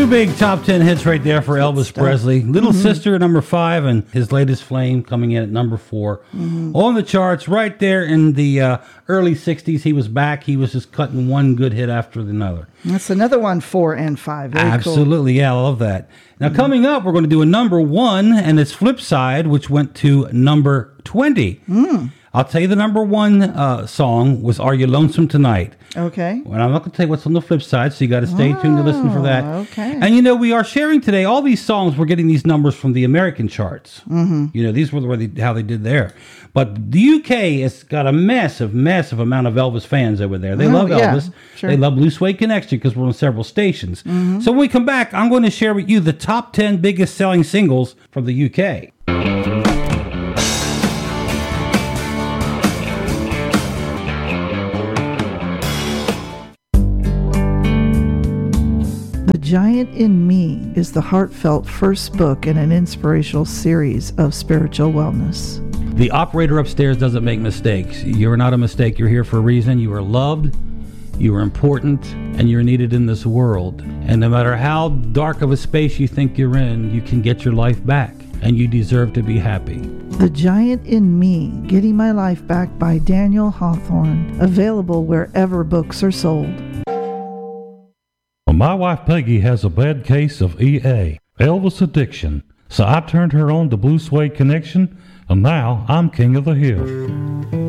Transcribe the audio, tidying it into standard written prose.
big top 10 hits right there for Elvis Presley. Little Sister at number 5 and his latest Flame coming in at number 4. On the charts right there in the early 60s. He was back. He was just cutting one good hit after another. That's another one, 4 and 5. Very Absolutely. Cool. Yeah, I love that. Now, coming up, we're going to do a number 1 and its flip side, which went to number 20. I'll tell you the number 1 song was Are You Lonesome Tonight? Okay. And I'm not going to tell you what's on the flip side, so you got to stay tuned to listen for that. Okay. And, we are sharing today all these songs. We're getting these numbers from the American charts. These were how they did there. But the UK has got a massive, massive amount of Elvis fans over there. They love Elvis. Sure. They love Blue Suede Connection because we're on several stations. So when we come back, I'm going to share with you the top 10 biggest selling singles from the UK. The Giant in Me is the heartfelt first book in an inspirational series of spiritual wellness. The operator upstairs doesn't make mistakes. You're not a mistake. You're here for a reason. You are loved, you are important, and you're needed in this world. And no matter how dark of a space you think you're in, you can get your life back, and you deserve to be happy. The Giant in Me, Getting My Life Back by Daniel Hawthorne. Available wherever books are sold. Well, my wife Peggy has a bad case of EA, Elvis addiction. So I turned her on to Blue Suede Connection, and now I'm king of the hill.